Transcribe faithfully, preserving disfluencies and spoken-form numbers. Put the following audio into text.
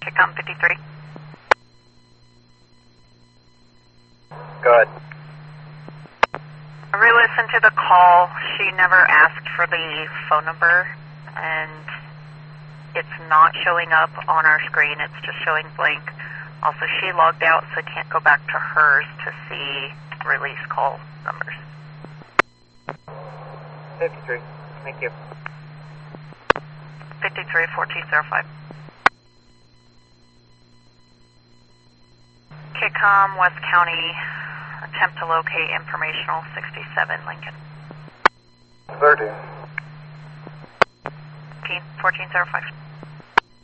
Kicom fifty-three. Good. I re-listened to the call. She never asked for the phone number, and it's not showing up on our screen. It's just showing blank. Also, she logged out, so I can't go back to hers to see release call numbers. fifty-three. Thank you. fifty-three fourteen oh five. Kicom, West County, attempt to locate informational sixty-seven Lincoln. thirteen. fourteen oh five.